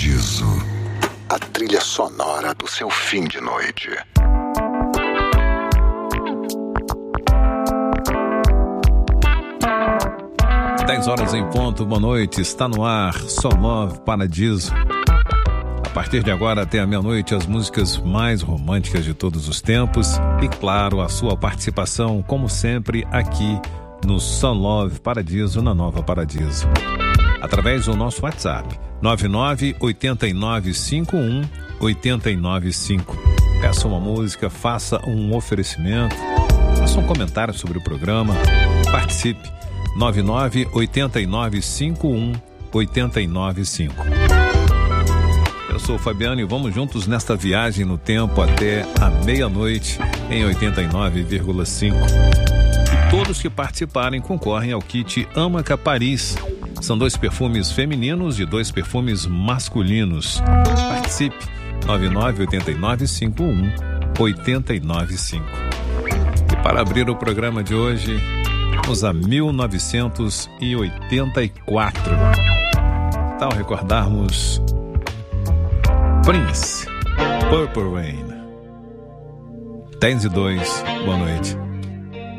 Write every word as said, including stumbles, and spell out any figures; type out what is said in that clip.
Paradiso, a trilha sonora do seu fim de noite. dez horas em ponto, boa noite, está no ar, Soul Love Paradiso. A partir de agora até a meia-noite, as músicas mais românticas de todos os tempos e, claro, a sua participação, como sempre, aqui no Soul Love Paradiso, na Nova Paradiso. Através do nosso WhatsApp, nove nove oito nove cinco um oito nove cinco. Peça uma música, faça um oferecimento, faça um comentário sobre o programa, participe. nove nove oito nove cinco um oito nove cinco. Eu sou o Fabiano e vamos juntos nesta viagem no tempo até a meia-noite em oitenta e nove vírgula cinco. E todos que participarem concorrem ao kit Amaca Paris. São dois perfumes femininos e dois perfumes masculinos. Participe, nove nove oito nove cinco um oito nove cinco. E para abrir o programa de hoje, vamos a mil novecentos e oitenta e quatro. Tal recordarmos Prince, Purple Rain. dez e dois, boa noite.